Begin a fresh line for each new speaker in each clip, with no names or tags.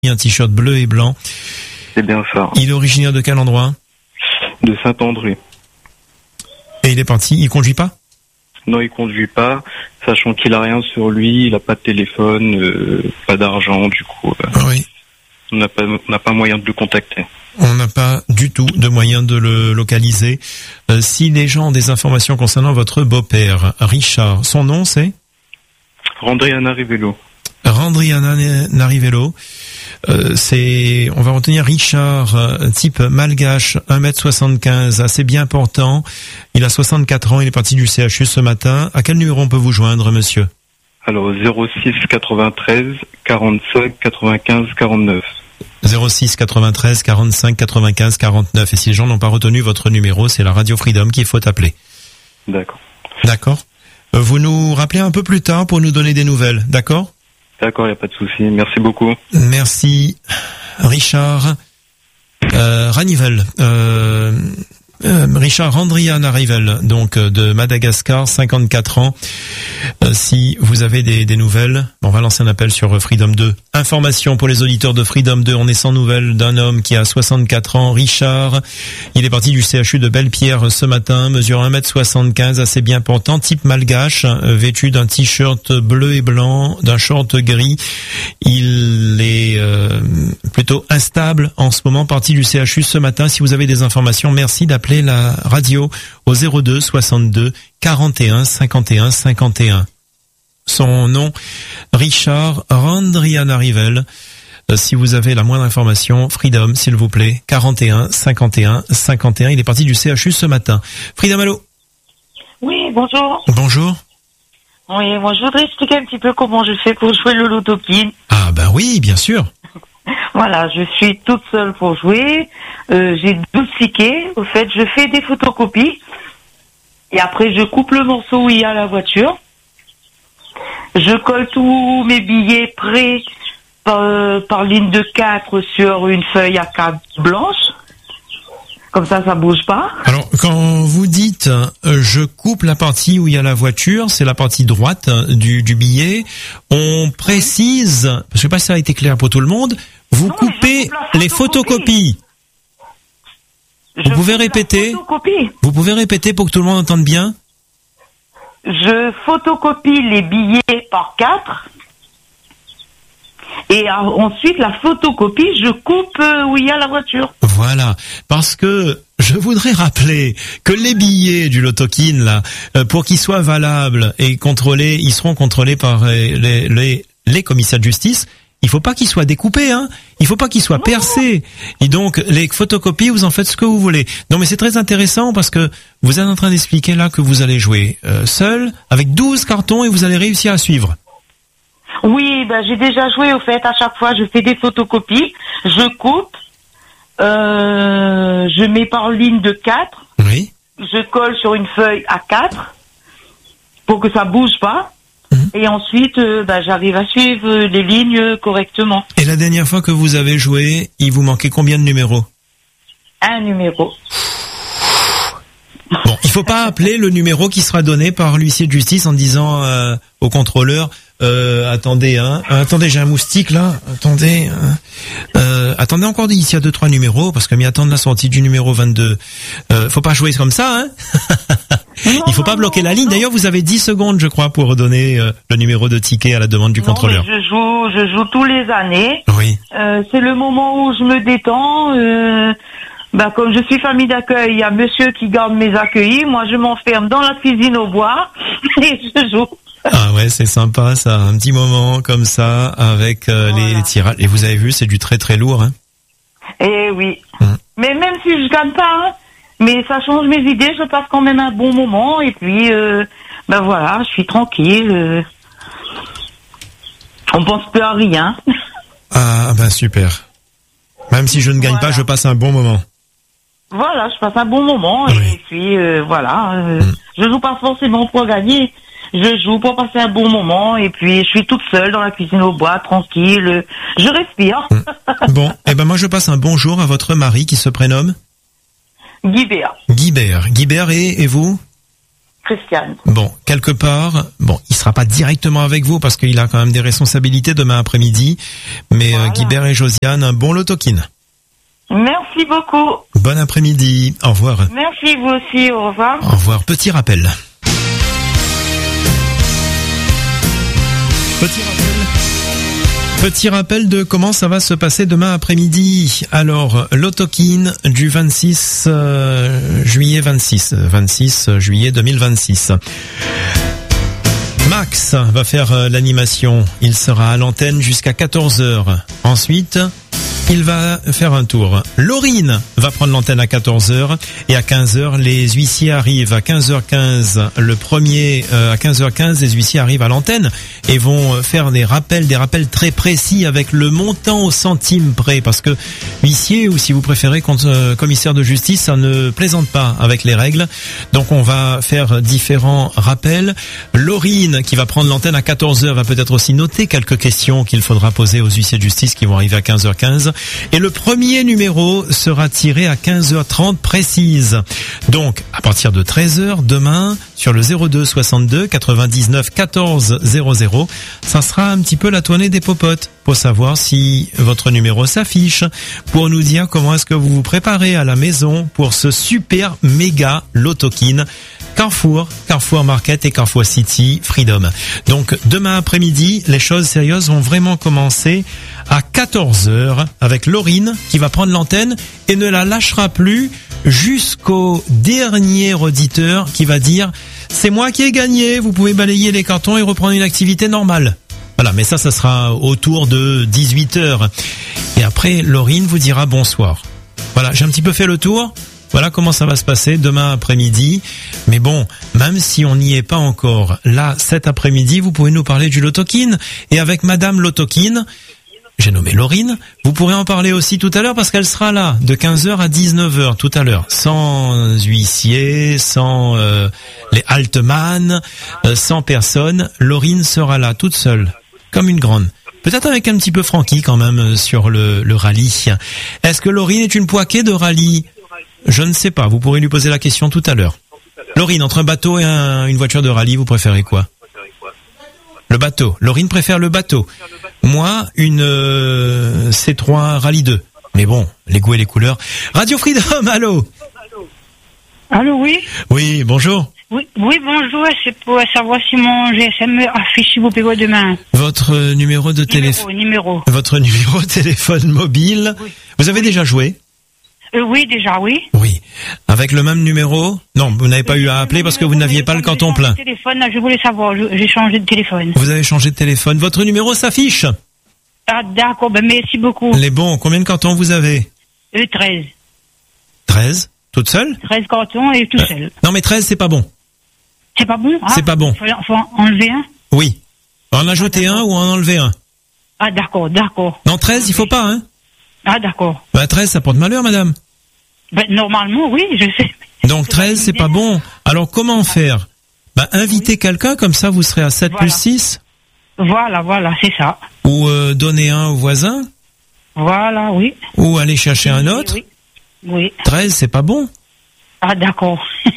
un t-shirt bleu et blanc.
C'est bien ça.
Il est originaire de quel endroit?
De Saint-André.
Et il est parti, il conduit pas?
Non, il conduit pas, sachant qu'il a rien sur lui, il a pas de téléphone, pas d'argent, du coup.
Oui.
On n'a pas moyen de le contacter.
On n'a pas du tout de moyen de le localiser. Si les gens ont des informations concernant votre beau-père, Richard, son nom c'est?
Randriana Rivello.
Randriana Rivello. On va retenir Richard, type malgache, 1m75, assez bien portant. Il a 64 ans, il est parti du CHU ce matin. À quel numéro on peut vous joindre, monsieur?
Alors, 06 93 45 95 49.
06 93 45 95 49. Et si les gens n'ont pas retenu votre numéro, c'est la Radio Freedom qu'il faut appeler.
D'accord.
D'accord. Vous nous rappelez un peu plus tard pour nous donner des nouvelles, d'accord?
D'accord, il n'y a pas de souci. Merci beaucoup.
Merci, Richard Ranivel. Richard Randriana Rivel, donc de Madagascar, 54 ans. Si vous avez des nouvelles, on va lancer un appel sur Freedom 2. Information pour les auditeurs de Freedom 2. On est sans nouvelles d'un homme qui a 64 ans, Richard. Il est parti du CHU de Belle-Pierre ce matin, mesure 1m75, assez bien portant, type malgache, vêtu d'un t-shirt bleu et blanc, d'un short gris. Il est plutôt instable en ce moment, parti du CHU ce matin. Si vous avez des informations, merci d'appeler la radio au 02 62 41 51 51. Son nom, Richard Randriana Rivel. Si vous avez la moindre information, Freedom, s'il vous plaît, 41 51 51. Il est parti du CHU ce matin. Freedom, allô?
Oui, bonjour.
Bonjour.
Oui, moi je voudrais expliquer un petit peu comment je fais pour jouer le Lotokine.
Ah bah oui, bien sûr.
Voilà, je suis toute seule pour jouer. J'ai 12 tickets. Au fait, je fais des photocopies. Et après, je coupe le morceau où il y a la voiture. Je colle tous mes billets prêts par ligne de 4 sur une feuille à 4 blanche. Comme ça bouge pas.
Alors, quand vous dites je coupe la partie où il y a la voiture, c'est la partie droite du billet. On précise, parce que je sais pas si ça a été clair pour tout le monde, vous coupez les photocopies. Vous pouvez répéter? Vous pouvez répéter pour que tout le monde entende bien?
Je photocopie les billets par 4. Et ensuite, la photocopie, je coupe où il y a la voiture.
Voilà, parce que je voudrais rappeler que les billets du Lotokine, là, pour qu'ils soient valables et contrôlés, ils seront contrôlés par les commissaires de justice. Il faut pas qu'ils soient découpés, hein. Il faut pas qu'ils soient percés. Et donc, les photocopies, vous en faites ce que vous voulez. Non, mais c'est très intéressant parce que vous êtes en train d'expliquer là que vous allez jouer seul, avec 12 cartons et vous allez réussir à suivre.
Oui, j'ai déjà joué au fait. À chaque fois, je fais des photocopies, je coupe, je mets par ligne de 4.
Oui.
Je colle sur une feuille à 4 pour que ça bouge pas. Et ensuite, j'arrive à suivre les lignes correctement.
Et la dernière fois que vous avez joué, il vous manquait combien de numéros?
Un numéro.
Bon, il faut pas appeler le numéro qui sera donné par l'huissier de justice en disant au contrôleur attendez, attendez, j'ai un moustique là, attendez, attendez encore ici à 2-3 numéros parce que m'y attendre la sortie du numéro 22. Faut pas jouer comme ça, hein. Il faut pas bloquer la ligne. D'ailleurs, vous avez 10 secondes, je crois, pour redonner le numéro de ticket à la demande du contrôleur.
Mais je joue tous les années.
Oui.
C'est le moment où je me détends. Comme je suis famille d'accueil, il y a monsieur qui garde mes accueillis. Moi, je m'enferme dans la cuisine au bois et je joue.
Ah ouais, c'est sympa ça, un petit moment comme ça avec les tirages. Et vous avez vu, c'est du très très lourd, hein.
Eh oui. Mais même si je gagne pas, hein, mais ça change mes idées. Je passe quand même un bon moment et puis voilà, je suis tranquille. On pense plus à rien.
Ah super. Même si je ne gagne pas, je passe un bon moment.
Voilà, je passe un bon moment et puis voilà. Je joue pas forcément pour gagner. Je joue pour passer un bon moment et puis je suis toute seule dans la cuisine au bois, tranquille. Je respire.
Bon, moi je passe un bonjour à votre mari qui se prénomme
Guibert.
Guibert et vous?
Christiane.
Bon, quelque part, il sera pas directement avec vous parce qu'il a quand même des responsabilités demain après-midi. Mais voilà. Guibert et Josiane, un bon loto-kin.
Merci beaucoup.
Bon après-midi. Au revoir.
Merci, vous aussi. Au revoir.
Au revoir. Petit rappel. Petit rappel de comment ça va se passer demain après-midi. Alors, loto-kin du 26 juillet 26 juillet 2026. Max va faire l'animation. Il sera à l'antenne jusqu'à 14h. Ensuite, il va faire un tour. Laurine va prendre l'antenne à 14h et à 15h, les huissiers arrivent. À 15h15, le premier, à 15h15, les huissiers arrivent à l'antenne et vont faire des rappels très précis avec le montant au centime près. Parce que huissier, ou si vous préférez, commissaire de justice, ça ne plaisante pas avec les règles. Donc on va faire différents rappels. Laurine, qui va prendre l'antenne à 14h, va peut-être aussi noter quelques questions qu'il faudra poser aux huissiers de justice qui vont arriver à 15h15. Et le premier numéro sera tiré à 15h30 précise. Donc, à partir de 13h, demain, sur le 02 62 99 14 00, ça sera un petit peu la tournée des popotes pour savoir si votre numéro s'affiche, pour nous dire comment est-ce que vous vous préparez à la maison pour ce super méga loto-kin Carrefour Market et Carrefour City Freedom. Donc demain après-midi, les choses sérieuses vont vraiment commencer à 14h avec Laurine qui va prendre l'antenne et ne la lâchera plus jusqu'au dernier auditeur qui va dire « C'est moi qui ai gagné, vous pouvez balayer les cartons et reprendre une activité normale ». Voilà, mais ça sera autour de 18h. Et après, Laurine vous dira bonsoir. Voilà, j'ai un petit peu fait le tour. Voilà comment ça va se passer demain après-midi. Mais bon, même si on n'y est pas encore, là, cet après-midi, vous pouvez nous parler du loto-kin. Et avec Madame Loto-kin, j'ai nommé Laurine, vous pourrez en parler aussi tout à l'heure parce qu'elle sera là de 15h à 19h tout à l'heure. Sans huissier, sans les Altman, sans personne. Laurine sera là toute seule, comme une grande. Peut-être avec un petit peu Francky quand même sur le rallye. Est-ce que Laurine est une poiquée de rallye ? Je ne sais pas, vous pourrez lui poser la question tout à l'heure. Laurine, entre un bateau et une voiture de rallye, vous préférez quoi ? Le bateau. Laurine préfère le bateau. Moi, une C3 Rallye 2. Mais bon, les goûts et les couleurs. Radio Freedom, allô ?
Allô, oui ?
Oui, bonjour.
Oui, bonjour, c'est pour savoir si mon GSM affiche s'il vous plaît demain.
Votre numéro de téléphone.
Numéro.
Votre numéro de téléphone mobile. Oui. Vous avez déjà joué ?
Oui, déjà, oui.
Oui. Avec le même numéro ? Non, vous n'avez pas eu à appeler parce que vous n'aviez pas le canton plein.
Téléphone, je voulais savoir, j'ai changé de téléphone.
Vous avez changé de téléphone. Votre numéro s'affiche ?
Ah, d'accord, merci beaucoup.
Les bons, combien de cantons vous avez ?
13.
13 ? Toute seule ?
13 cantons et tout seul.
Non, mais 13, c'est pas bon.
C'est pas bon ?
C'est pas bon.
Faut enlever un ?
Oui. En ajouter un ou en enlever un ?
Ah, d'accord.
Non, 13, il faut pas, hein ?
Ah, d'accord.
13, ça porte malheur, madame.
Normalement, oui, je sais.
Donc 13, c'est pas bon. Alors, comment faire ? Invitez quelqu'un, comme ça, vous serez à 7 plus 6.
Voilà, c'est ça.
Ou donner un au voisin.
Voilà, oui.
Ou aller chercher un autre.
Oui.
13, c'est pas bon.
Ah, d'accord.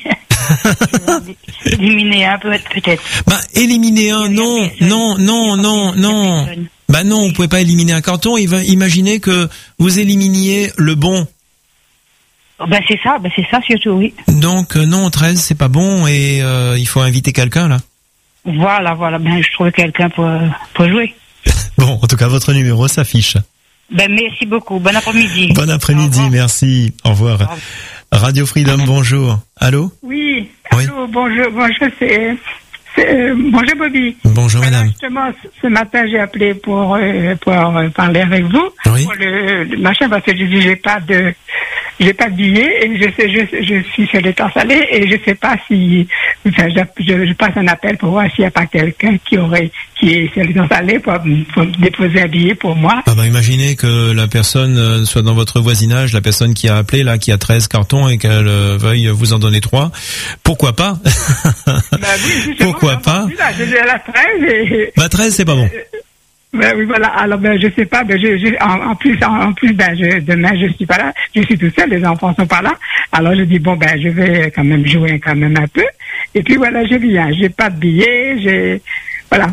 Éliminer un peut-être.
Éliminer un, non. Non, vous pouvez pas éliminer un canton. Imaginez que vous éliminiez le bon.
C'est ça surtout, oui.
Donc non, 13, c'est pas bon et il faut inviter quelqu'un là.
Voilà, je trouve quelqu'un pour jouer.
Bon, en tout cas, votre numéro s'affiche.
Merci beaucoup. Bon après-midi.
Bon après-midi, merci. Au revoir. Radio Freedom, bonjour. Allô ?
Oui. Allô, bonjour, bonjour Bobby.
Bonjour madame.
Justement, ce matin j'ai appelé pour parler avec vous.
Oui.
Pour le machin parce que j'ai pas de billet et je suis sur l'étang salé et je sais pas si je passe un appel pour voir s'il n'y a pas quelqu'un qui est sur l'étang salé pour déposer un billet pour moi.
Imaginez que la personne soit dans votre voisinage, la personne qui a appelé là, qui a 13 cartons et qu'elle veuille vous en donner 3. Pourquoi pas?
Oui,
pourquoi pas?
Là, j'ai la 13 et...
13, c'est pas bon.
Ben oui, voilà. Alors, ben, je sais pas, ben, en plus, ben, demain, je suis pas là. Je suis tout seul, les enfants sont pas là. Alors, je dis, bon, ben, je vais quand même jouer quand même un peu. Et puis, voilà, je viens. J'ai pas de billets, voilà.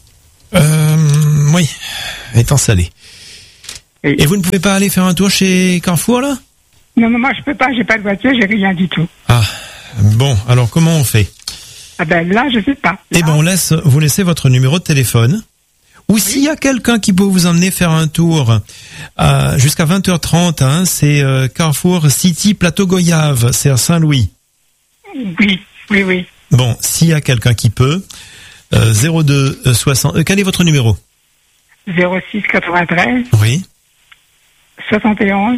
Oui. Étant salé.
Oui.
Et vous ne pouvez pas aller faire un tour chez Carrefour, là?
Non, moi, je peux pas, j'ai pas de voiture, j'ai rien du tout.
Ah. Bon, alors, comment on fait?
Ah ben, là, je sais pas.
Eh ben, vous laissez votre numéro de téléphone. Ou s'il y a quelqu'un qui peut vous emmener faire un tour jusqu'à 20h30, hein, c'est Carrefour City Plateau Goyave, c'est à Saint-Louis.
Oui.
Bon, s'il y a quelqu'un qui peut, 02 60... quel est votre numéro?
06 93
Oui.
71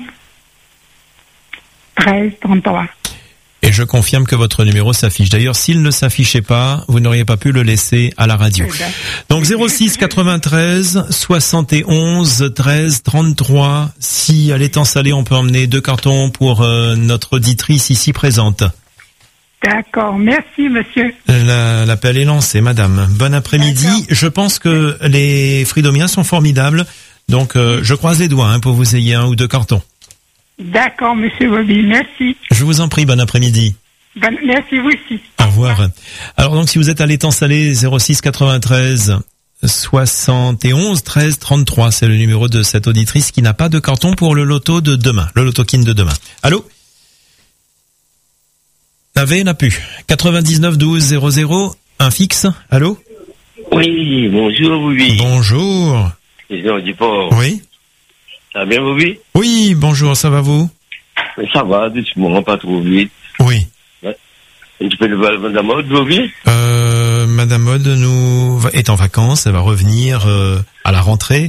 13 33.
Et je confirme que votre numéro s'affiche. D'ailleurs, s'il ne s'affichait pas, vous n'auriez pas pu le laisser à la radio. Donc 06 93 71 13 33. Si à l'étang salé, on peut emmener 2 cartons pour notre auditrice ici présente.
D'accord, merci monsieur.
L'appel est lancé, madame. Bon après-midi.
D'accord.
Je pense que les Fridomiens sont formidables. Donc je croise les doigts pour vous ayez 1 ou 2 cartons.
D'accord, monsieur Bobby, merci.
Je vous en prie, bon après-midi.
Merci, vous aussi.
Au revoir. Alors donc, si vous êtes à l'étang salé, 06 93 71 13 33, c'est le numéro de cette auditrice qui n'a pas de carton pour le loto de demain, le loto-kin de demain. Allô? N'a plus. 99 12 00, un fixe. Allô?
Oui, bonjour, Bobby.
Bonjour.
Jean Duport.
Oui?
Ça va bien, Bobby?
Oui, bonjour, ça va vous?
Ça va, doucement, pas trop vite.
Oui.
Ouais. Un petit peu de Madame Maud, Bobby?
Madame Maud est en vacances, elle va revenir à la rentrée.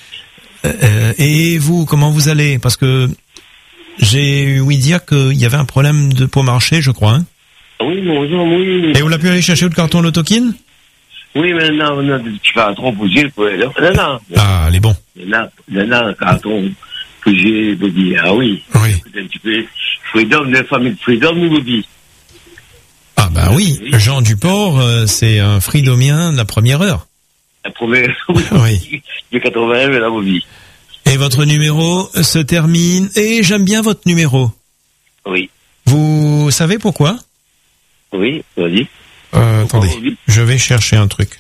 Et vous, comment vous allez? Parce que j'ai ouï dire qu'il y avait un problème pour marcher, je crois. Hein?
Oui, bonjour, oui.
Et vous l'avez pu aller chercher le carton Lotokin?
Oui, mais non, tu vas trop bouger. Non.
Ah, les bons.
Là, un carton que j'ai, Bobby. Ah oui.
Oui.
Un petit peu. Freedom, de famille Freedom, Bobby.
Ah bah oui, Jean Duport, c'est un fridomien de la première heure.
La première,
oui.
De 81, là, Bobby.
Et votre numéro se termine, et j'aime bien votre numéro.
Oui.
Vous savez pourquoi?
Oui, vas-y.
Attendez, je vais chercher un truc.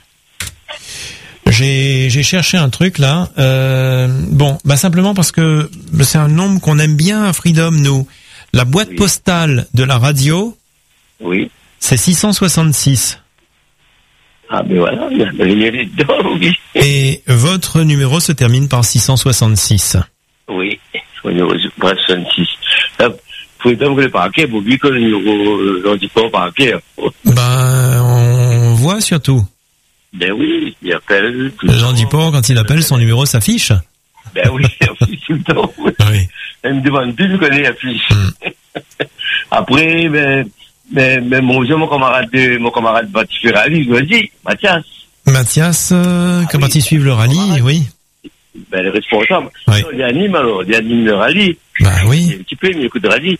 J'ai cherché un truc là. Bon, bah simplement parce que c'est un nombre qu'on aime bien à Freedom, nous. La boîte postale de la radio, c'est 666.
Ah ben voilà, il y a dedans, oui.
Et votre numéro se termine par 666.
Oui, le numéro 66. Freedom, le parquet, pour lui que le numéro, on dit pas parquet.
Ben, on voit surtout.
Ben oui, il appelle.
Jean Duport, quand il appelle, son numéro s'affiche.
Ben oui, il affiche tout le temps.
Oui.
Elle me demande plus que les affiches. Après, mais mon camarade Baptiste Ferrari, je lui ai dit,
Mathias, qui est parti suivre le rallye, oui.
Ben, le responsable.
Oui.
Il anime le rallye.
Ben oui.
Un petit peu, mais écoute, le rallye.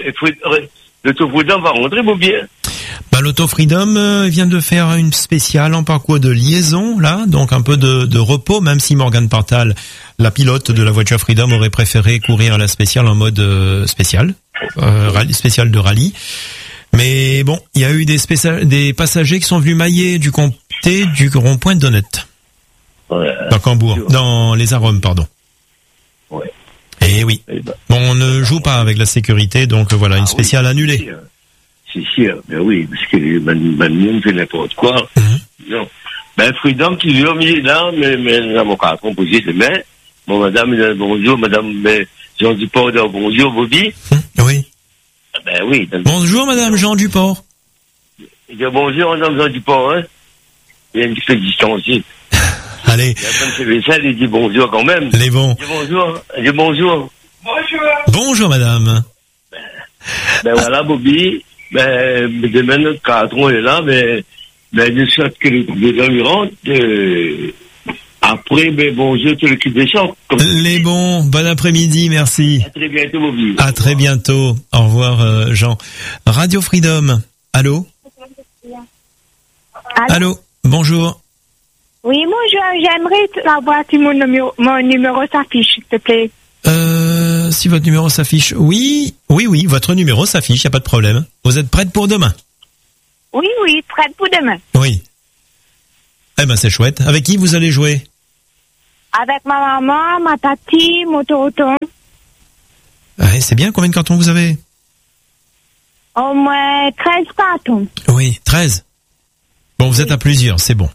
Le Tour Freedom va rentrer, beau bien.
Bah, l'Auto Freedom vient de faire une spéciale en parcours de liaison, là, donc un peu de repos, même si Morgane Partal, la pilote de la voiture Freedom, aurait préféré courir la spéciale en mode spécial de rallye. Mais bon, il y a eu des passagers qui sont venus mailler du comté du rond-point de Donnette. Dans Cambourg, dans les Arômes, pardon.
Ouais.
Et oui. Bon, on ne joue pas avec la sécurité, donc voilà, une spéciale annulée.
C'est sûr, ben oui, parce que Manu fait n'importe quoi. Non. Ben, Freedom, qui lui a mis là, mais là, mon carton posé demain. Bon, madame, bonjour, madame, mais Jean Duport, bonjour, Bobby.
Oui.
Ben oui.
Bonjour, madame Jean Duport.
Il dit bonjour, madame Jean Duport, hein. Il y a une petite distanciée.
Allez.
Et comme c'est vaisselle, il dit bonjour quand même.
Les bons.
Il dit bonjour. Il dit bonjour.
Bonjour, madame.
Ben voilà, Bobby. Ben, demain, notre carton est là, mais je souhaite que les gens lui rentrent. Après, ben, bonjour, tout l'équipe des champs.
Les bons, bon après-midi, merci.
À très bientôt, Bobby.
À très bientôt. Au revoir, Jean. Radio Freedom. Allô? Allô? Bonjour.
Oui, bonjour, j'aimerais savoir si mon numéro s'affiche, s'il te plaît.
Si votre numéro s'affiche, oui, votre numéro s'affiche, y a pas de problème. Vous êtes prête pour demain?
Oui, prête pour demain.
Oui. Eh ben, c'est chouette. Avec qui vous allez jouer?
Avec ma maman, ma tati, mon tonton.
Ouais, c'est bien. Combien de cartons vous avez?
Au moins 13 cartons.
Oui, 13. Bon, vous êtes à plusieurs, c'est bon.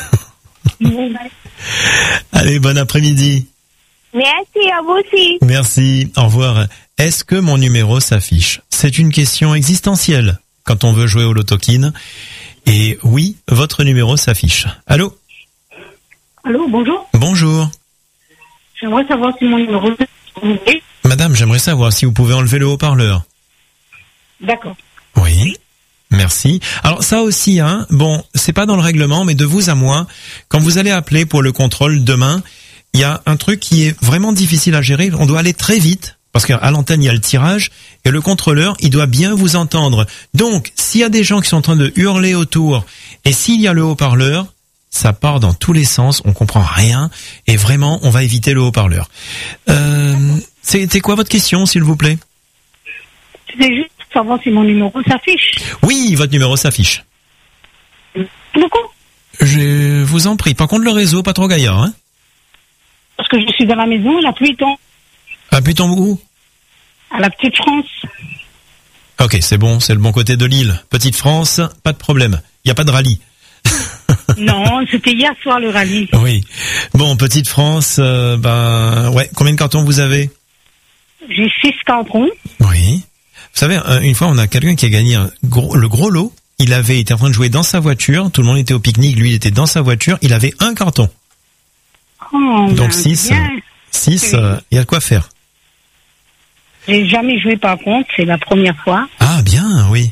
Allez, bon après-midi.
Merci, à vous aussi.
Merci, au revoir. Est-ce que mon numéro s'affiche? C'est une question existentielle quand on veut jouer au Loto-Kin. Et oui, votre numéro s'affiche. Allô?
Allô, bonjour.
Bonjour.
J'aimerais savoir si mon numéro s'affiche.
Madame, j'aimerais savoir si vous pouvez enlever le haut-parleur.
D'accord.
Oui. Merci. Alors ça aussi, hein, bon, c'est pas dans le règlement, mais de vous à moi, quand vous allez appeler pour le contrôle demain, il y a un truc qui est vraiment difficile à gérer. On doit aller très vite, parce qu'à l'antenne, il y a le tirage, et le contrôleur, il doit bien vous entendre. Donc, s'il y a des gens qui sont en train de hurler autour, et s'il y a le haut-parleur, ça part dans tous les sens, on comprend rien, et vraiment, on va éviter le haut-parleur. C'était quoi votre question, s'il vous plaît?
C'est juste pour savoir si mon numéro s'affiche.
Oui, votre numéro s'affiche.
Pourquoi?
Je vous en prie. Par contre, le réseau, pas trop gaillard, hein?
Parce que je suis dans la maison, la pluie tombe.
La pluie tombe où?
À la Petite France.
Ok, c'est bon, c'est le bon côté de l'île. Petite France, pas de problème. Il n'y a pas de rallye.
Non, c'était hier soir le rallye.
Oui. Bon, Petite France, ouais. Combien de cartons vous avez?
J'ai 6 cartons.
Oui. Vous savez, une fois, on a quelqu'un qui a gagné le gros lot. Il était en train de jouer dans sa voiture. Tout le monde était au pique-nique. Lui, il était dans sa voiture. Il avait un carton.
Oh,
donc 6. 6, il y a de quoi faire.
J'ai jamais joué par contre, c'est la première fois.
Ah, bien, oui.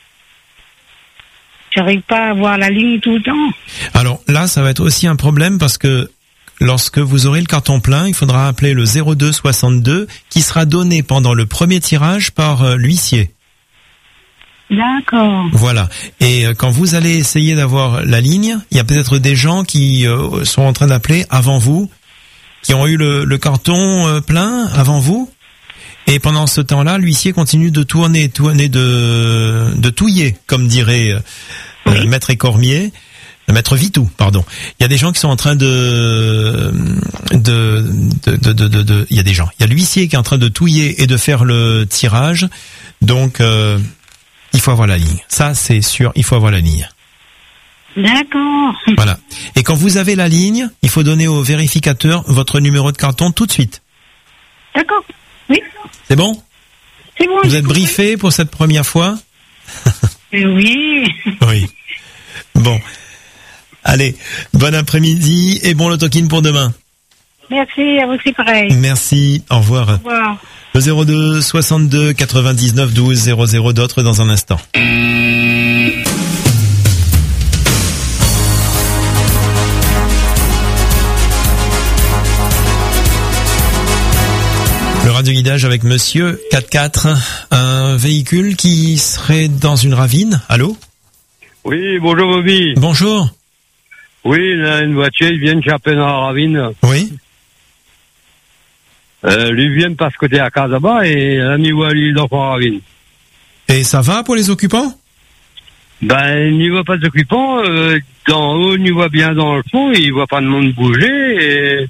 J'arrive pas à voir la ligne tout le temps.
Alors là, ça va être aussi un problème parce que lorsque vous aurez le carton plein, il faudra appeler le 02 62 qui sera donné pendant le premier tirage par l'huissier.
D'accord.
Voilà. Et quand vous allez essayer d'avoir la ligne, il y a peut-être des gens qui sont en train d'appeler avant vous, qui ont eu le carton plein avant vous. Et pendant ce temps-là, l'huissier continue de tourner de touiller, comme dirait Maître Écormier, Maître Vitou, pardon. Il y a des gens qui sont en train il y a des gens. Il y a l'huissier qui est en train de touiller et de faire le tirage. Donc, il faut avoir la ligne. Ça, c'est sûr, il faut avoir la ligne.
D'accord.
Voilà. Et quand vous avez la ligne, il faut donner au vérificateur votre numéro de carton tout de suite.
D'accord. Oui.
C'est bon?
C'est bon.
Vous êtes briefé pour cette première fois?
Oui.
Oui. Bon. Allez, bon après-midi et bon Loto-Kin pour demain.
Merci, à vous aussi pareil.
Merci, au revoir.
Au revoir.
Le 02 62 99 12 00 d'autres dans un instant. Le radio-guidage avec Monsieur 4x4, un véhicule qui serait dans une ravine. Allô?
Oui, bonjour Bobby.
Bonjour.
Oui, là, une voiture, ils viennent chapper dans la ravine.
Oui.
Lui viennent passer côté à casa bas et là, il voit lui dans la ravine.
Et ça va pour les occupants?
Ben, il n'y voit pas d'occupants. D'en haut, il voit bien dans le fond, il voit pas de monde bouger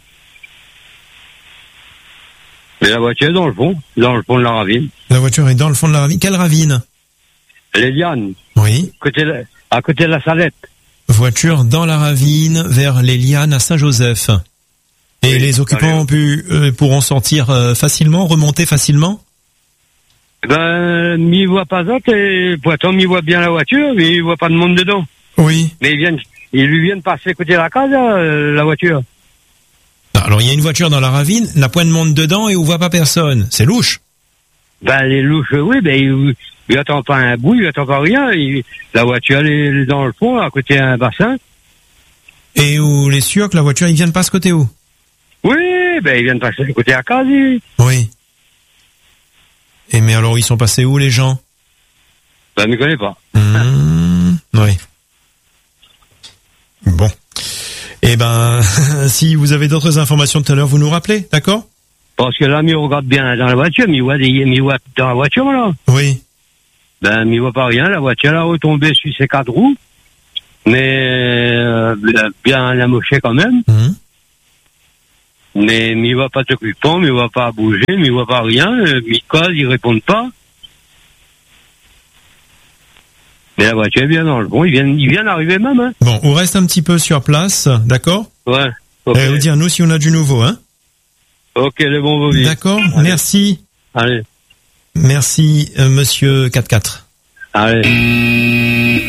et la voiture est dans le fond de la ravine.
La voiture est dans le fond de la ravine. Quelle ravine?
Les lianes.
Oui.
À côté de la Salette.
Voiture dans la ravine vers les lianes à Saint-Joseph. Et oui, les occupants pourront sortir facilement, remonter facilement?
Ben, il voit pas ça, et pourtant il voit bien la voiture, mais il voit pas de monde dedans.
Oui.
Mais ils lui viennent passer côté de la case, la voiture.
Alors il y a une voiture dans la ravine, n'a point de monde dedans et on voit pas personne. C'est louche.
Ben les louches, oui, ben il attend pas un bruit, il attend pas rien. La voiture elle est dans le fond, à côté d'un bassin.
Et où les sûr que la voiture ils viennent pas ce côté où?
Oui, ben ils viennent passer à côté à case.
Oui. Et mais alors ils sont passés où les gens?
Ben je ne connais pas.
Oui. Bon. Et Eh ben, si vous avez d'autres informations tout à l'heure, vous nous rappelez, d'accord?
Parce que là, il regarde bien dans la voiture, mais il voit dans la voiture, là.
Oui.
Ben, il voit pas rien, la voiture, elle a retombé sur ses 4 roues. Mais, bien amoché quand même. Mais il voit pas de coupon, mais il voit pas bouger, mais il voit pas rien, il cause, il répond pas. Mais la voiture est bien dans le bon, il vient d'arriver même, hein.
Bon, on reste un petit peu sur place, d'accord?
Ouais. Okay.
Et vous dire, nous, si on a du nouveau, hein?
Ok, les bons Bobby.
D'accord,
allez.
Merci.
Allez.
Merci, monsieur 4-4.
Allez.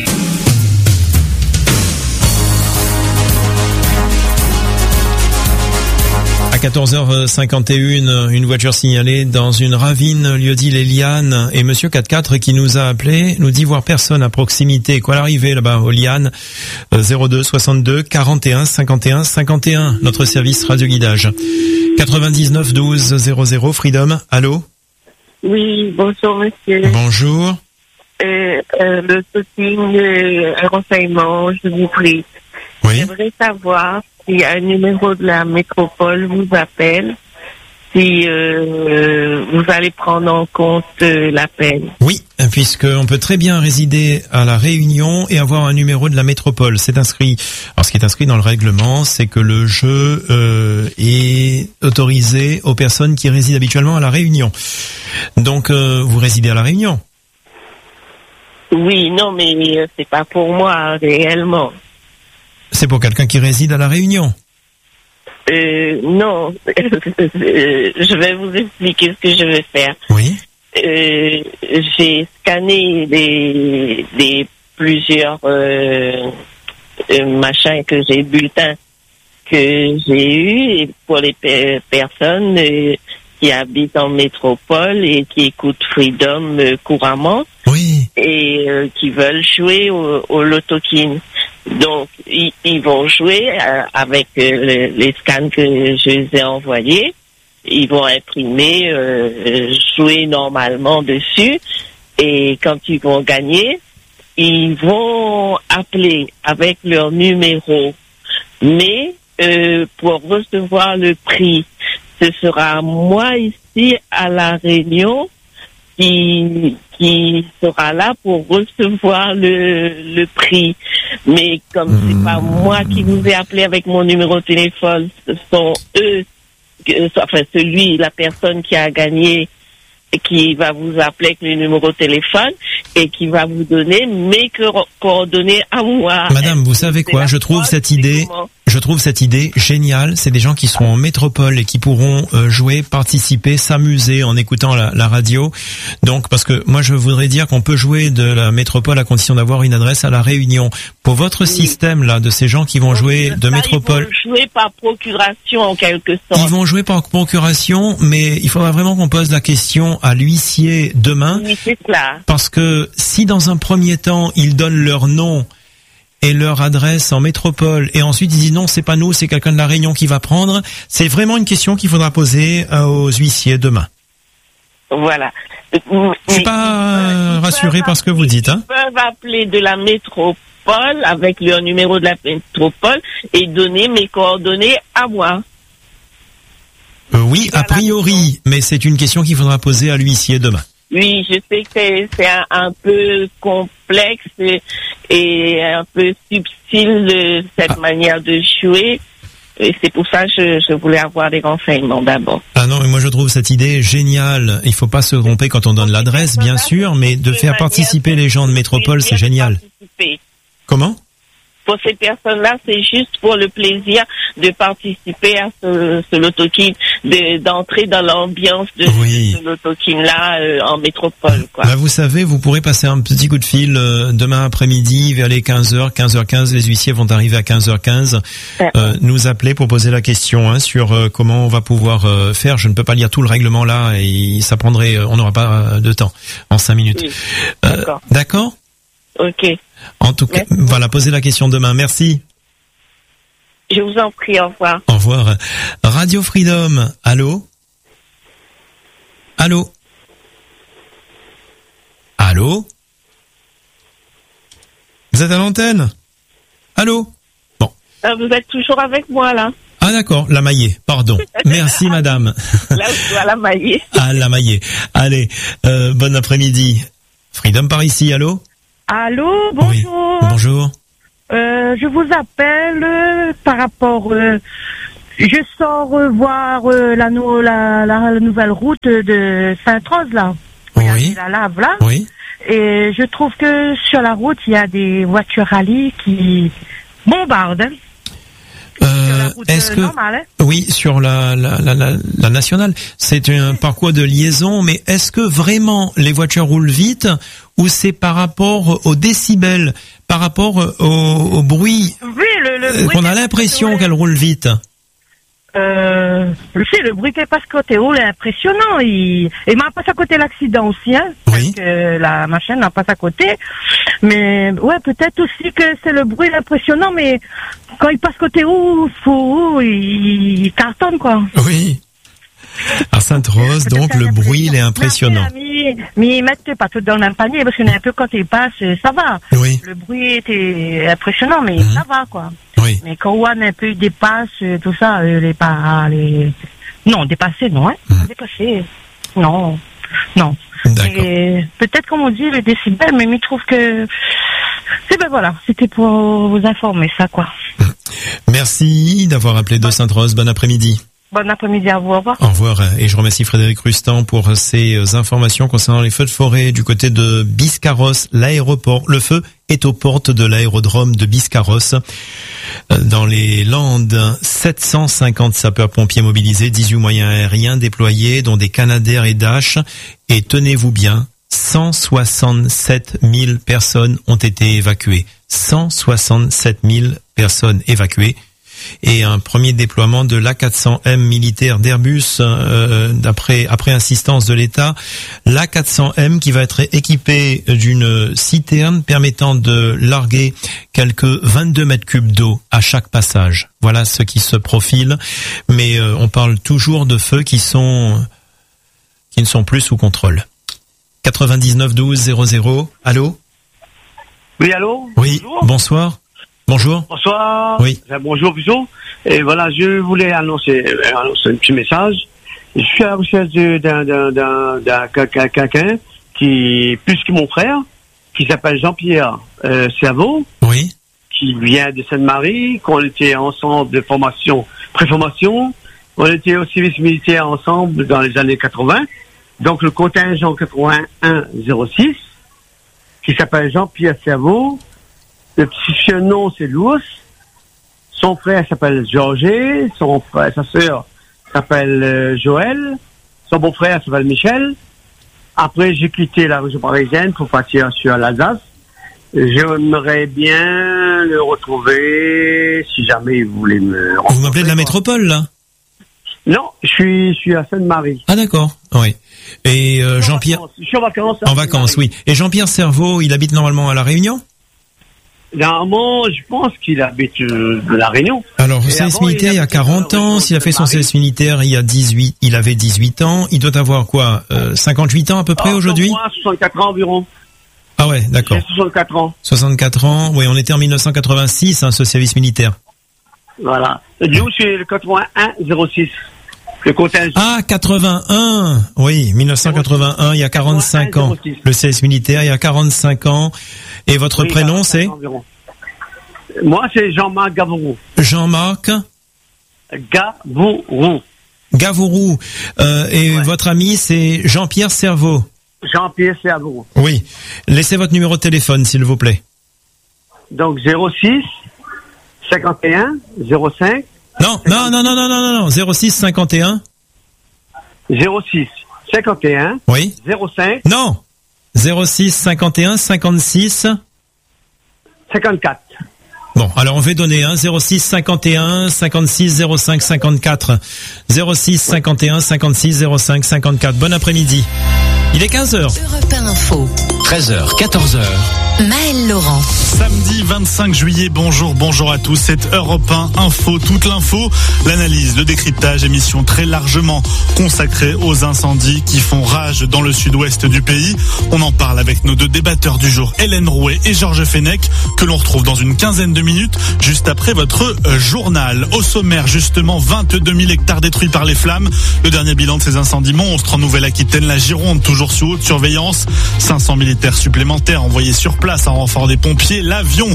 À 14h51, une voiture signalée dans une ravine, lieu-dit les Lianes, et monsieur 4-4 qui nous a appelé, nous dit voir personne à proximité. Quoi l'arrivée là-bas aux Lianes, 02 62 41 51 51, notre service radio guidage. 99 12 00 Freedom, allô?
Oui, bonjour monsieur.
Bonjour.
Le soutien, un renseignement, je vous prie.
Oui.
J'aimerais savoir si un numéro de la métropole vous appelle, si vous allez prendre en compte l'appel.
Oui, puisque on peut très bien résider à La Réunion et avoir un numéro de la métropole. C'est inscrit. Alors, ce qui est inscrit dans le règlement, c'est que le jeu est autorisé aux personnes qui résident habituellement à La Réunion. Donc, vous résidez à La Réunion?
Oui, non, mais c'est pas pour moi réellement.
C'est pour quelqu'un qui réside à La Réunion?
Non, je vais vous expliquer ce que je vais faire.
Oui.
J'ai scanné des plusieurs machins que j'ai, bulletins que j'ai eus, et pour les personnes qui habitent en métropole et qui écoutent Freedom couramment.
Oui.
Et qui veulent jouer au Loto-Kin. Donc, ils vont jouer avec les scans que je les ai envoyés. Ils vont imprimer, jouer normalement dessus. Et quand ils vont gagner, ils vont appeler avec leur numéro. Mais pour recevoir le prix, ce sera moi ici à La Réunion qui sera là pour recevoir le prix. Mais comme c'est pas moi qui vous ai appelé avec mon numéro de téléphone, ce sont eux, enfin la personne qui a gagné, qui va vous appeler avec le numéro de téléphone et qui va vous donner mes coordonnées à moi.
Madame, vous savez quoi? Je trouve cette idée géniale. C'est des gens qui seront en métropole et qui pourront jouer, participer, s'amuser en écoutant la radio. Donc, parce que moi, je voudrais dire qu'on peut jouer de la métropole à condition d'avoir une adresse à La Réunion. Pour votre système là, de ces gens qui vont jouer de métropole,
ils vont jouer par procuration en quelque sorte.
Ils vont jouer par procuration, mais il faudra vraiment qu'on pose la question à l'huissier demain.
Oui, c'est clair.
Parce que si dans un premier temps ils donnent leur nom et leur adresse en métropole, et ensuite ils disent non, c'est pas nous, c'est quelqu'un de La Réunion qui va prendre, c'est vraiment une question qu'il faudra poser aux huissiers demain.
Voilà.
Je suis pas rassuré par ce que vous dites, hein.
Ils peuvent appeler de la métropole avec leur numéro de la métropole et donner mes coordonnées à moi.
Oui, a priori, mais c'est une question qu'il faudra poser à l'huissier demain.
Oui, je sais que c'est un peu complexe et un peu subtil cette manière de jouer. Et c'est pour ça que je voulais avoir des renseignements d'abord.
Ah non, mais moi je trouve cette idée géniale. Il faut pas se tromper quand on donne l'adresse, bien sûr, mais de faire participer les gens de métropole, c'est génial. Comment ?
Pour ces personnes-là, c'est juste pour le plaisir de participer à ce Loto-Kin, d'entrer dans l'ambiance de ce Loto-Kin-là en métropole, quoi.
Bah, vous savez, vous pourrez passer un petit coup de fil demain après-midi vers les 15h, 15h15. Les huissiers vont arriver à 15h15. Nous appeler pour poser la question sur comment on va pouvoir faire. Je ne peux pas lire tout le règlement là et ça prendrait, on n'aura pas de temps en 5 minutes.
Oui. D'accord.
D'accord ?
Ok.
En tout cas, voilà, posez la question demain. Merci.
Je vous en prie, au revoir.
Au revoir. Radio Freedom, allô ? Allô ? Allô ? Vous êtes à l'antenne ? Allô ? Bon.
Vous êtes toujours avec moi, là.
Ah d'accord, la Maillée, pardon. Merci madame.
Là, je suis à la Maillée.
Ah, la Maillée. Allez, bon après-midi. Freedom par ici, allô?
Allô, bonjour.
Oui. Bonjour.
Je vous appelle par rapport... je sors voir la nouvelle route de Sainte-Rose, là.
Oui.
La lave, là.
Oui.
Et je trouve que sur la route, il y a des voitures rallye qui bombardent.
Est-ce que
normale, hein?
oui, sur la nationale, c'est un parcours de liaison, mais est-ce que vraiment les voitures roulent vite ou c'est par rapport aux décibels, par rapport au bruit?
Oui, le bruit.
On a l'impression qu'elles roulent vite.
Le bruit qui passe côté haut est impressionnant. Il m'a passé à côté l'accident aussi, hein.
Oui.
Parce que la machine m'a passé à côté. Mais, ouais, peut-être aussi que c'est le bruit impressionnant, mais quand il passe côté haut, il cartonne, quoi.
Oui. À Sainte-Rose, donc, le bruit, il est impressionnant.
Mais mettez pas tout dans le même panier, parce que un peu quand il passe, ça va.
Oui.
Le bruit était impressionnant, mais ça va, quoi.
Oui.
Mais quand on un peu dépasse, tout ça, non, dépasser, non, hein. Dépasser, non.
D'accord.
Et peut-être, comme on dit, le décibel, mais il trouve que, voilà, c'était pour vous informer, ça, quoi.
Merci d'avoir appelé de Sainte-Rose. Bon après-midi.
Bon après-midi à vous, au revoir.
Au revoir. Et je remercie Frédéric Rustan pour ces informations concernant les feux de forêt du côté de Biscarrosse, l'aéroport. Le feu est aux portes de l'aérodrome de Biscarrosse. Dans les Landes, 750 sapeurs-pompiers mobilisés, 18 moyens aériens déployés, dont des Canadair et Dash. Et tenez-vous bien, 167 000 personnes ont été évacuées. 167 000 personnes évacuées. Et un premier déploiement de l'A400M militaire d'Airbus après insistance de l'État. L'A400M qui va être équipé d'une citerne permettant de larguer quelques 22 mètres cubes d'eau à chaque passage. Voilà ce qui se profile. Mais on parle toujours de feux qui ne sont plus sous contrôle. 99 12 00. Allô?
Oui, allô?
Oui,
bonjour.
Bonsoir. Bonjour.
Bonsoir.
Oui.
Bonjour, plutôt. Et voilà, je voulais annoncer un petit message. Je suis à la recherche d'un quelqu'un qui est plus que mon frère, qui s'appelle Jean-Pierre Cerveau.
Oui.
Qui vient de Sainte-Marie, qu'on était ensemble de formation, préformation. On était au service militaire ensemble dans les années 80. Donc, le contingent 8106, qui s'appelle Jean-Pierre Cerveau. Le petit nom, c'est Louis. Son frère s'appelle Georges. Sa sœur s'appelle Joël. Son beau-frère s'appelle Michel. Après, j'ai quitté la région parisienne pour partir sur l'Alsace. J'aimerais bien le retrouver si jamais vous voulez me rencontrer.
Vous m'appelez de la métropole, là?
Non, je suis à Sainte-Marie.
Ah, d'accord. Oui. Et Jean-Pierre...
Je suis en vacances.
En vacances, oui. Et Jean-Pierre Cerveau, il habite normalement à La Réunion?
Normalement, je pense qu'il habite de La Réunion.
Alors, au service militaire, il y a 40 ans. S'il a fait son service militaire, il avait 18 ans. Il doit avoir quoi, 58 ans à peu près aujourd'hui?
64 ans environ.
Ah ouais, d'accord.
J'ai 64 ans.
64 ans. Oui, on était en 1986, ce service militaire.
Voilà. Nous, c'est le 8106. Le contingent.
Ah, 81. Oui, 1981, il y a 45 ans. Le service militaire, il y a 45 ans. Et votre prénom, c'est?
Moi, c'est Jean-Marc Gavourou.
Jean-Marc?
Gavourou.
Gavourou. Et votre ami, c'est Jean-Pierre Cerveau.
Jean-Pierre Cerveau.
Oui. Laissez votre numéro de téléphone, s'il vous plaît.
Donc, 06 51 05.
Non. 06 51.
06 51.
Oui.
05.
Non. 06 51 56.
54.
Bon, alors on va donner 06 51 56 05 54. 06 51 56 05 54. Bon après-midi. Il est 15h.
Europe 1 Info. 13h, 14h. Maëlle Laurent.
Samedi 25 juillet, bonjour à tous, c'est Europe 1 Info, toute l'info, l'analyse, le décryptage, émission très largement consacrée aux incendies qui font rage dans le sud-ouest du pays. On en parle avec nos deux débatteurs du jour, Hélène Rouet et Georges Fenech, que l'on retrouve dans une quinzaine de minutes, juste après votre journal. Au sommaire, justement, 22 000 hectares détruits par les flammes. Le dernier bilan de ces incendies monstres en Nouvelle-Aquitaine, la Gironde, toujours sous haute surveillance. 500 militaires supplémentaires envoyés sur place en renfort des pompiers. L'avion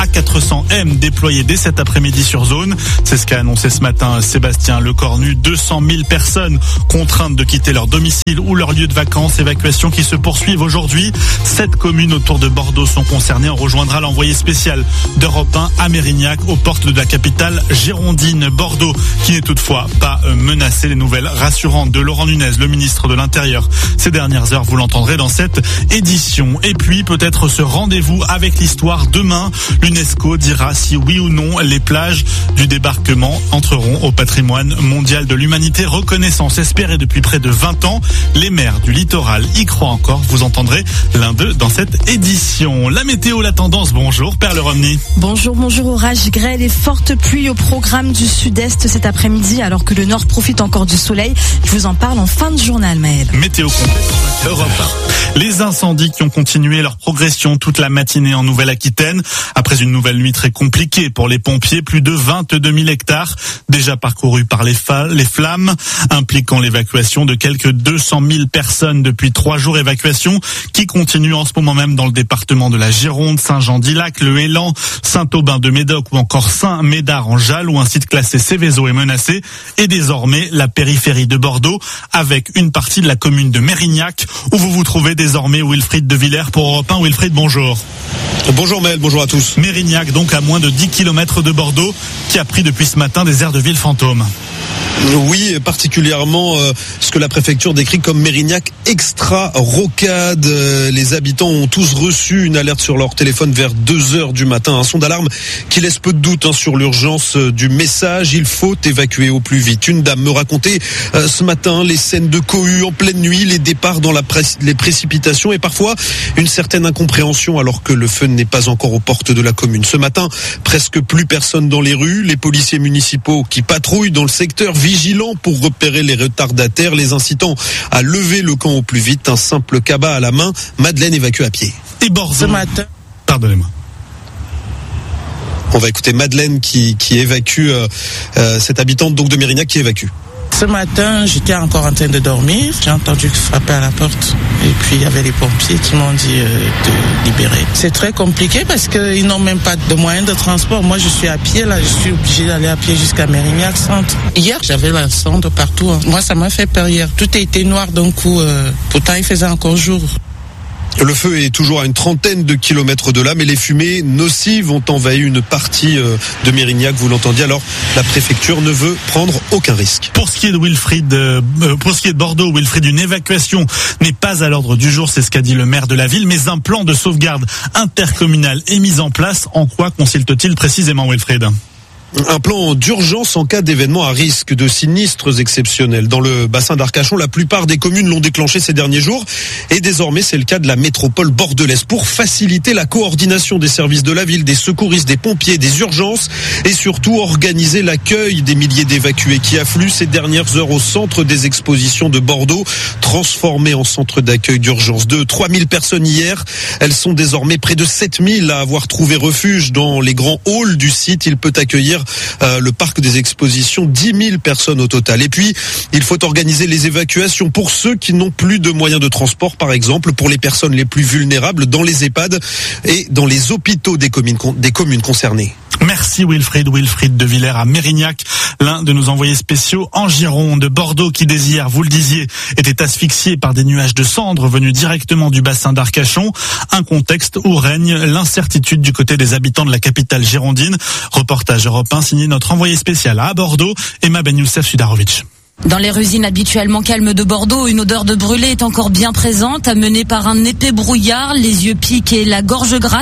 A400M déployé dès cet après-midi sur zone. C'est ce qu'a annoncé ce matin Sébastien Lecornu. 200 000 personnes contraintes de quitter leur domicile ou leur lieu de vacances. Évacuations qui se poursuivent aujourd'hui. 7 communes autour de Bordeaux sont concernées. On rejoindra l'envoyé spécial d'Europe 1 à Mérignac, aux portes de la capitale girondine. Bordeaux qui n'est toutefois pas menacé. Les nouvelles rassurantes de Laurent Nunez, le ministre de l'Intérieur. Ces dernières heures, vous l'entendrez dans cette édition. Et puis peut-être ce rendez-vous avec l'histoire. Demain, l'UNESCO dira si oui ou non les plages du débarquement entreront au patrimoine mondial de l'humanité. Reconnaissance espérée depuis près de 20 ans. Les maires du littoral y croient encore. Vous entendrez l'un d'eux dans cette édition. La météo, la tendance. Bonjour, Perle Romney.
Bonjour, orage, grêle et fortes pluies au programme du sud-est cet après-midi, alors que le nord profite encore du soleil. Je vous en parle en fin de journal, Maëlle.
Météo complète, Europe 1. Les incendies qui ont continué leur progression toute la matinée en Nouvelle-Aquitaine. Après une nouvelle nuit très compliquée pour les pompiers, plus de 22 000 hectares déjà parcourus par les flammes, impliquant l'évacuation de quelques 200 000 personnes depuis 3 jours. Évacuation qui continue en ce moment même dans le département de la Gironde, Saint-Jean-d'Ilac, le Hélan, Saint-Aubin-de-Médoc ou encore Saint-Médard en Jalles, où un site classé Céveso est menacé, et désormais la périphérie de Bordeaux, avec une partie de la commune de Mérignac, où vous vous trouvez désormais. Wilfried de Villers pour Europe 1. Wilfried, bonjour.
Bonjour Maël, bonjour à tous.
Mérignac, donc à moins de 10 km de Bordeaux, qui a pris depuis ce matin des airs de ville fantôme.
Oui, particulièrement ce que la préfecture décrit comme Mérignac extra rocade. Les habitants ont tous reçu une alerte sur leur téléphone vers 2h du matin. Un son d'alarme qui laisse peu de doute sur l'urgence du message. Il faut évacuer au plus vite. Une dame me racontait ce matin les scènes de cohue en pleine nuit, les départs dans les précipitations et parfois une certaine incompréhension alors que le feu n'est pas encore aux portes de la commune. Ce matin, presque plus personne dans les rues. Les policiers municipaux qui patrouillent dans le secteur, vigilants pour repérer les retardataires, les incitant à lever le camp au plus vite. Un simple cabas à la main, Madeleine évacue à pied.
Et Bordeaux. Ce matin. Pardonnez-moi.
On va écouter Madeleine qui évacue, cette habitante donc de Mérignac qui évacue.
Ce matin, j'étais encore en train de dormir. J'ai entendu frapper à la porte. Et puis, il y avait les pompiers qui m'ont dit de libérer. C'est très compliqué parce qu'ils n'ont même pas de moyens de transport. Moi, je suis à pied, là. Je suis obligée d'aller à pied jusqu'à Mérignac Centre. Hier, j'avais la sonde partout. Moi, ça m'a fait peur hier. Tout a été noir d'un coup. Pourtant, il faisait encore jour.
Le feu est toujours à une trentaine de kilomètres de là, mais les fumées nocives ont envahi une partie de Mérignac, vous l'entendiez. Alors, la préfecture ne veut prendre aucun risque.
Pour ce qui est de Bordeaux, Wilfried, une évacuation n'est pas à l'ordre du jour, c'est ce qu'a dit le maire de la ville, mais un plan de sauvegarde intercommunal est mis en place. En quoi consiste-t-il précisément, Wilfried ?
Un plan d'urgence en cas d'événements à risque, de sinistres exceptionnels. Dans le bassin d'Arcachon, la plupart des communes l'ont déclenché ces derniers jours. Et désormais, c'est le cas de la métropole bordelaise. Pour faciliter la coordination des services de la ville, des secouristes, des pompiers, des urgences, et surtout organiser l'accueil des milliers d'évacués qui affluent ces dernières heures au centre des expositions de Bordeaux, transformé en centre d'accueil d'urgence. De 3000 personnes hier, elles sont désormais près de 7000 à avoir trouvé refuge dans les grands halls du site. Il peut accueillir le parc des expositions, 10 000 personnes au total. Et puis, il faut organiser les évacuations pour ceux qui n'ont plus de moyens de transport, par exemple, pour les personnes les plus vulnérables dans les EHPAD et dans les hôpitaux des communes concernées.
Merci Wilfried de Villers à Mérignac, l'un de nos envoyés spéciaux en Gironde. Bordeaux qui dès hier, vous le disiez, était asphyxié par des nuages de cendres venus directement du bassin d'Arcachon. Un contexte où règne l'incertitude du côté des habitants de la capitale girondine. Reportage Europe 1 signé notre envoyé spécial à Bordeaux, Emma Ben Youssef Sudarovic.
Dans les usines habituellement calmes de Bordeaux, une odeur de brûlé est encore bien présente, amenée par un épais brouillard, les yeux piquent et la gorge gratte.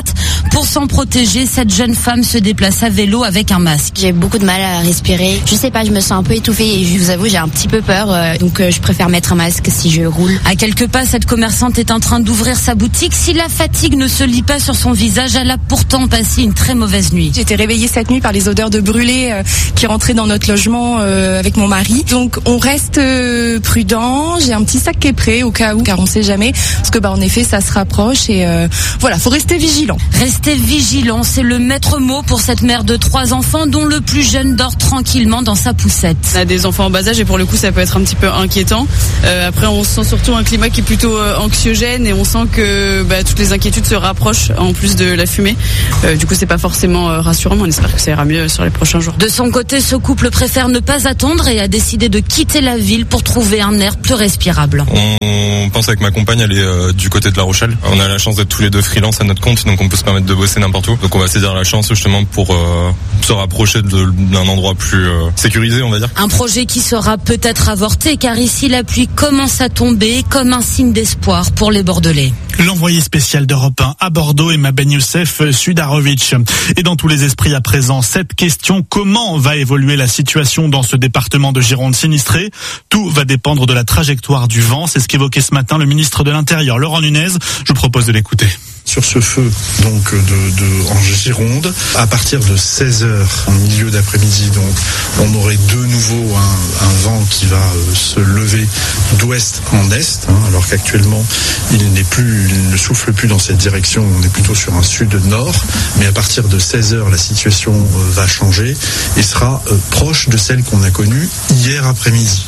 Pour s'en protéger, cette jeune femme se déplace à vélo avec un masque.
J'ai beaucoup de mal à respirer. Je sais pas, je me sens un peu étouffée et je vous avoue, j'ai un petit peu peur. Donc je préfère mettre un masque si je roule.
À quelques pas, cette commerçante est en train d'ouvrir sa boutique. Si la fatigue ne se lit pas sur son visage, elle a pourtant passé une très mauvaise nuit.
J'ai été réveillée cette nuit par les odeurs de brûlé qui rentraient dans notre logement avec mon mari. Donc on reste prudent. J'ai un petit sac qui est prêt au cas où, car on sait jamais. Parce que en effet, ça se rapproche et voilà, faut rester vigilant.
Rester vigilant, c'est le maître mot pour cette mère de 3 enfants dont le plus jeune dort tranquillement dans sa poussette.
On a des enfants en bas âge et pour le coup, ça peut être un petit peu inquiétant. Après, on sent surtout un climat qui est plutôt anxiogène et on sent que toutes les inquiétudes se rapprochent en plus de la fumée. Du coup, c'est pas forcément rassurant, mais on espère que ça ira mieux sur les prochains jours.
De son côté, ce couple préfère ne pas attendre et a décidé de quitter la ville pour trouver un air plus respirable.
On pense avec ma compagne aller du côté de La Rochelle. On a la chance d'être tous les deux freelance à notre compte, donc on peut se permettre de bosser n'importe où. Donc on va saisir la chance justement pour se rapprocher d'un endroit plus sécurisé, on va dire.
Un projet qui sera peut-être avorté car ici la pluie commence à tomber comme un signe d'espoir pour les Bordelais.
L'envoyé spécial d'Europe 1 à Bordeaux, Emma Ben Youssef Sudarovic. Et dans tous les esprits à présent, cette question: comment va évoluer la situation dans ce département de Gironde sinistré? Tout va dépendre de la trajectoire du vent. C'est ce qu'évoquait ce matin le ministre de l'Intérieur, Laurent Nunez. Je vous propose de l'écouter.
Sur ce feu donc en Gironde, à partir de 16h en milieu d'après-midi, donc on aurait de nouveau un vent qui va se lever d'ouest en est, alors qu'actuellement il ne souffle plus dans cette direction, on est plutôt sur un sud-nord, mais à partir de 16h la situation va changer et sera proche de celle qu'on a connue hier après-midi.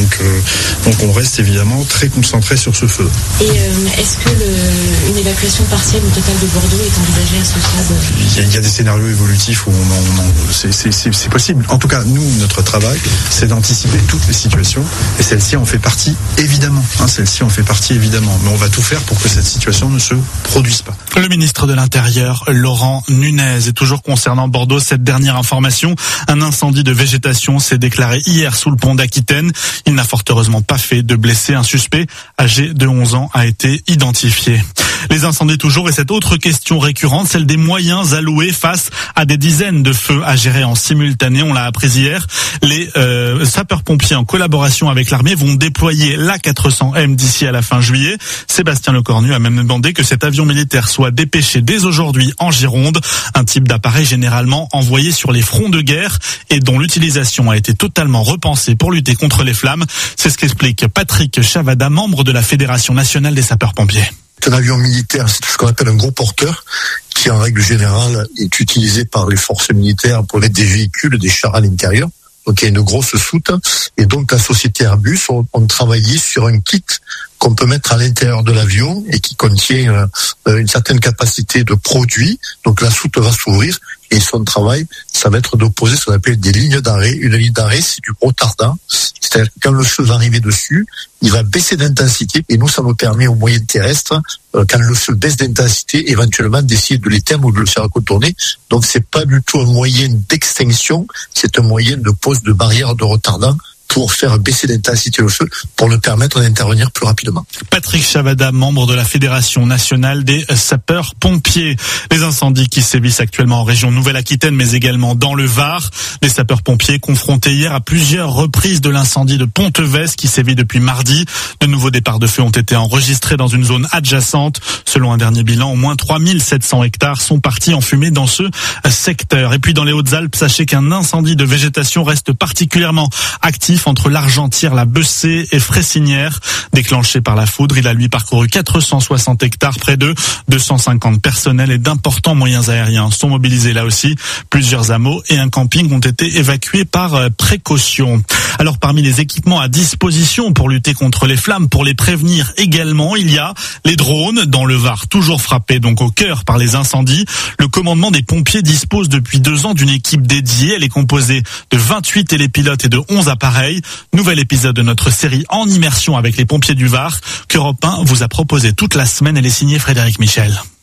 Donc on reste évidemment très concentré sur ce feu.
Et est-ce que une évacuation partielle ou totale de Bordeaux est envisagée à ce stade?
Il y a des scénarios évolutifs où c'est possible. En tout cas, nous, notre travail, c'est d'anticiper toutes les situations et celle-ci en fait partie évidemment. Mais on va tout faire pour que cette situation ne se produise pas.
Le ministre de l'Intérieur, Laurent Nunez. Et toujours concernant Bordeaux, cette dernière information, un incendie de végétation s'est déclaré hier sous le pont d'Aquitaine. Il n'a fort heureusement pas fait de blessés. Un suspect âgé de 11 ans a été identifié. Les incendies toujours, et cette autre question récurrente, celle des moyens alloués face à des dizaines de feux à gérer en simultané. On l'a appris hier. Les sapeurs-pompiers en collaboration avec l'armée vont déployer l'A400M d'ici à la fin juillet. Sébastien Lecornu a même demandé que cet avion militaire soit dépêché dès aujourd'hui en Gironde. Un type d'appareil généralement envoyé sur les fronts de guerre et dont l'utilisation a été totalement repensée pour lutter contre les flammes. C'est ce qu'explique Patrick Chavada, membre de la Fédération nationale des sapeurs-pompiers.
Un avion militaire, c'est ce qu'on appelle un gros porteur, qui en règle générale est utilisé par les forces militaires pour mettre des véhicules, des chars à l'intérieur. Donc il y a une grosse soute. Et donc la société Airbus ont travaillé sur un kit qu'on peut mettre à l'intérieur de l'avion et qui contient une certaine capacité de produit. Donc la soute va s'ouvrir et son travail, ça va être d'opposer ce qu'on appelle des lignes d'arrêt. Une ligne d'arrêt, c'est du retardant. C'est-à-dire que quand le feu va arriver dessus, il va baisser d'intensité et nous, ça nous permet au moyen terrestre, quand le feu baisse d'intensité, éventuellement d'essayer de l'éteindre ou de le faire contourner. Donc c'est pas du tout un moyen d'extinction, c'est un moyen de pose de barrière de retardant pour faire baisser l'intensité au feu, pour le permettre d'intervenir plus rapidement.
Patrick Chavada, membre de la Fédération nationale des sapeurs-pompiers. Les incendies qui sévissent actuellement en région Nouvelle-Aquitaine, mais également dans le Var. Les sapeurs-pompiers confrontés hier à plusieurs reprises de l'incendie de Pontevès qui sévit depuis mardi. De nouveaux départs de feu ont été enregistrés dans une zone adjacente. Selon un dernier bilan, au moins 3700 hectares sont partis en fumée dans ce secteur. Et puis dans les Hautes-Alpes, sachez qu'un incendie de végétation reste particulièrement actif entre l'Argentière, la Bessée et Fressinière. Déclenché par la foudre, il a lui parcouru 460 hectares, près de 250 personnels et d'importants moyens aériens sont mobilisés là aussi. Plusieurs hameaux et un camping ont été évacués par précaution. Alors parmi les équipements à disposition pour lutter contre les flammes, pour les prévenir également, il y a les drones dans le Var, toujours frappés donc au cœur par les incendies. Le commandement des pompiers dispose depuis 2 ans d'une équipe dédiée. Elle est composée de 28 télépilotes et de 11 appareils. Nouvel épisode de notre série en immersion avec les pompiers du Var qu'Europe 1 vous a proposé toute la semaine. Elle est signée Frédéric Michel.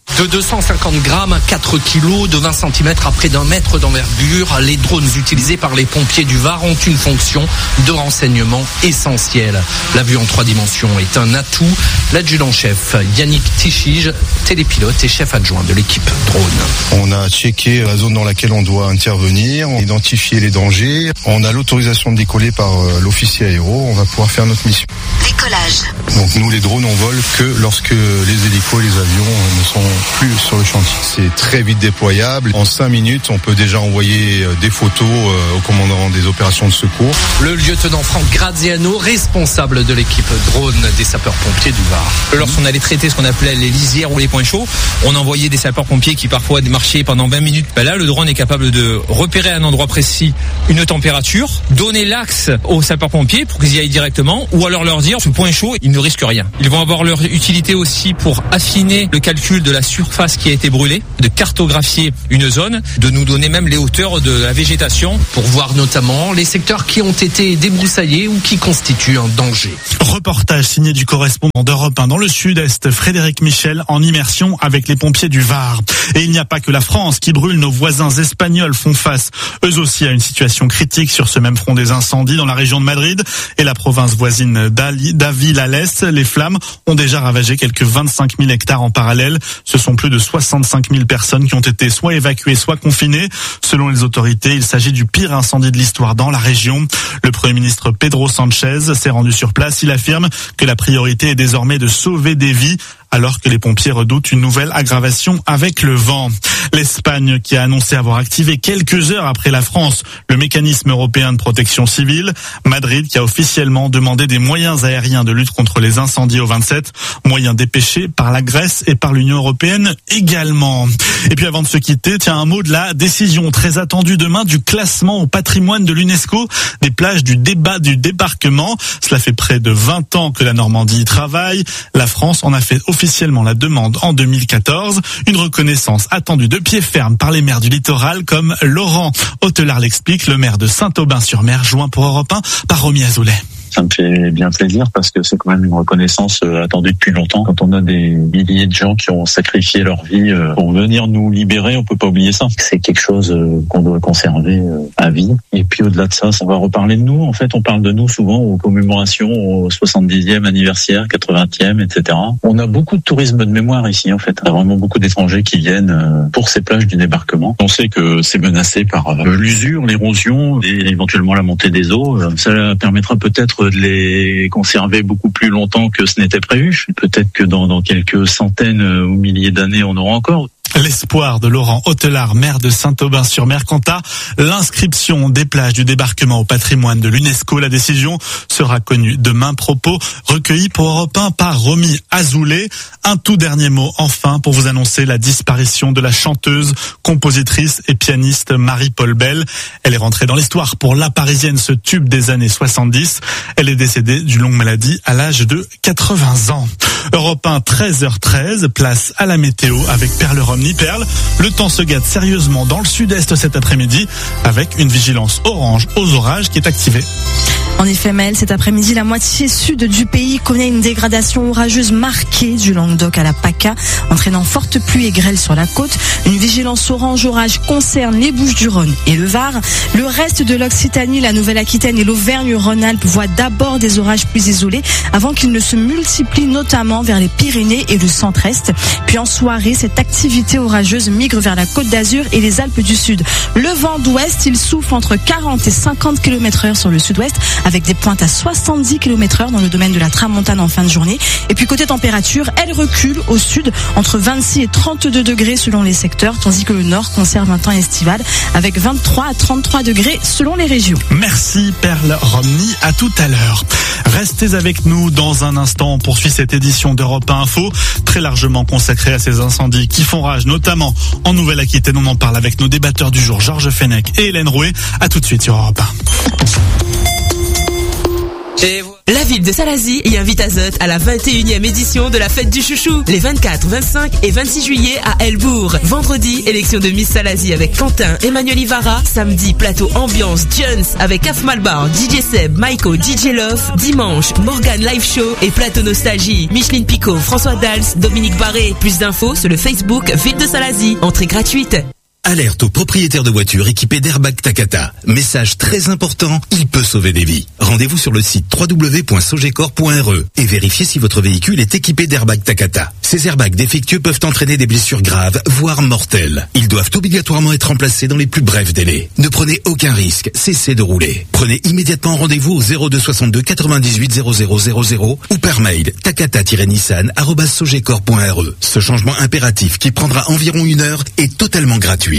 De 250 grammes à 4 kilos, de 20 cm à près d'un mètre d'envergure, les drones utilisés par les pompiers du Var ont une fonction de renseignement essentielle. La vue en 3 dimensions est un atout. L'adjudant-chef Yannick Tichige, télépilote et chef adjoint de l'équipe drone.
On a checké la zone dans laquelle on doit intervenir, on a identifié les dangers. On a l'autorisation de décoller par l'officier aéro. On va pouvoir faire notre mission.
Décollage.
Donc nous, les drones, on vole que lorsque les hélicos et les avions ne sont plus sur le chantier. C'est très vite déployable. En 5 minutes, on peut déjà envoyer des photos au commandant des opérations de secours.
Le lieutenant Franck Graziano, responsable de l'équipe drone des sapeurs-pompiers du Var.
Lorsqu'on allait traiter ce qu'on appelait les lisières ou les points chauds, on envoyait des sapeurs-pompiers qui parfois marchaient pendant 20 minutes. Là, le drone est capable de repérer à un endroit précis une température, donner l'axe aux sapeurs-pompiers pour qu'ils y aillent directement, ou alors leur dire ce point chaud, ils ne risquent rien. Ils vont avoir leur utilité aussi pour affiner le calcul de la surface qui a été brûlée, de cartographier une zone, de nous donner même les hauteurs de la végétation.
Pour voir notamment les secteurs qui ont été débroussaillés ou qui constituent un danger.
Reportage signé du correspondant d'Europe 1 dans le sud-est, Frédéric Michel, en immersion avec les pompiers du Var. Et il n'y a pas que la France qui brûle, nos voisins espagnols font face eux aussi à une situation critique sur ce même front des incendies dans la région de Madrid et la province voisine d'Avilales. Les flammes ont déjà ravagé quelques 25 000 hectares en parallèle. Ce sont plus de 65 000 personnes qui ont été soit évacuées, soit confinées. Selon les autorités, il s'agit du pire incendie de l'histoire dans la région. Le Premier ministre Pedro Sánchez s'est rendu sur place. Il affirme que la priorité est désormais de sauver des vies, alors que les pompiers redoutent une nouvelle aggravation avec le vent. L'Espagne qui a annoncé avoir activé quelques heures après la France le mécanisme européen de protection civile. Madrid qui a officiellement demandé des moyens aériens de lutte contre les incendies au 27, moyens dépêchés par la Grèce et par l'Union européenne également. Et puis avant de se quitter, tiens, un mot de la décision très attendue demain du classement au patrimoine de l'UNESCO des plages du débarquement. Cela fait près de 20 ans que la Normandie y travaille. La France en a fait officiellement la demande en 2014. Une reconnaissance attendue de pied ferme par les maires du littoral comme Laurent Hautelard l'explique, le maire de Saint-Aubin-sur-Mer, joint pour Europe 1 par Romy Azoulay.
Ça me fait bien plaisir parce que c'est quand même une reconnaissance attendue depuis longtemps. Quand on a des milliers de gens qui ont sacrifié leur vie pour venir nous libérer, on peut pas oublier ça. C'est quelque chose qu'on doit conserver à vie. Et puis au-delà de ça, ça va reparler de nous. En fait, on parle de nous souvent aux commémorations, au 70e anniversaire, 80e, etc. On a beaucoup de tourisme de mémoire ici, en fait. Il y a vraiment beaucoup d'étrangers qui viennent pour ces plages du débarquement. On sait que c'est menacé par l'usure, l'érosion et éventuellement la montée des eaux. Ça permettra peut-être de les conserver beaucoup plus longtemps que ce n'était prévu. Peut-être que dans quelques centaines ou milliers d'années, on aura encore.
L'espoir de Laurent Hautelard, maire de Saint-Aubin-sur-Mer. Quant à l'inscription des plages du débarquement au patrimoine de l'UNESCO, la décision sera connue demain. Propos recueillis pour Europe 1 par Romy Azoulay. Un tout dernier mot enfin pour vous annoncer la disparition de la chanteuse, compositrice et pianiste Marie-Paul Bell. Elle est rentrée dans l'histoire pour La Parisienne, ce tube des années 70. Elle est décédée d'une longue maladie à l'âge de 80 ans. Europe 1, 13h13, place à la météo avec Perle Romney-Perle. Le temps se gâte sérieusement dans le sud-est cet après-midi avec une vigilance orange aux orages qui est activée.
En effet, Maëlle, cet après-midi, la moitié sud du pays connaît une dégradation orageuse marquée du Languedoc à la PACA, entraînant forte pluie et grêle sur la côte. Une vigilance orange orage concerne les Bouches-du-Rhône et le Var. Le reste de l'Occitanie, la Nouvelle-Aquitaine et l'Auvergne-Rhône-Alpes voient d'abord des orages plus isolés avant qu'ils ne se multiplient, notamment vers les Pyrénées et le centre-est. Puis en soirée, cette activité orageuse migre vers la Côte d'Azur et les Alpes du Sud. Le vent d'ouest, il souffle entre 40 et 50 km/h sur le sud-ouest, avec des pointes à 70 km/h dans le domaine de la Tramontane en fin de journée. Et puis côté température, elle recule au sud entre 26 et 32 degrés selon les secteurs, tandis que le nord conserve un temps estival avec 23 à 33 degrés selon les régions.
Merci Perle Romney, à tout à l'heure. Restez avec nous dans un instant. On poursuit cette édition d'Europe 1 Info, très largement consacrée à ces incendies qui font rage, notamment en Nouvelle-Aquitaine. On en parle avec nos débatteurs du jour, Georges Fenech et Hélène Rouet. À tout de suite sur Europe 1.
La ville de Salazie y invite Azote à la 21e édition de la fête du chouchou. Les 24, 25 et 26 juillet à Elbourg. Vendredi, élection de Miss Salazie avec Quentin, Emmanuel Ivara. Samedi, plateau ambiance Jones avec Af Malbar, DJ Seb, Maiko, DJ Love. Dimanche, Morgan Live Show et plateau nostalgie. Micheline Picot, François Dals, Dominique Barré. Plus d'infos sur le Facebook Ville de Salazie. Entrée gratuite.
Alerte aux propriétaires de voitures équipées d'Airbag Takata. Message très important, il peut sauver des vies. Rendez-vous sur le site www.sogecor.re et vérifiez si votre véhicule est équipé d'Airbag Takata. Ces airbags défectueux peuvent entraîner des blessures graves, voire mortelles. Ils doivent obligatoirement être remplacés dans les plus brefs délais. Ne prenez aucun risque, cessez de rouler. Prenez immédiatement rendez-vous au 02 62 98 0000 ou par mail takata-nissan@sogecor.re. Ce changement impératif qui prendra environ 1 heure est totalement gratuit.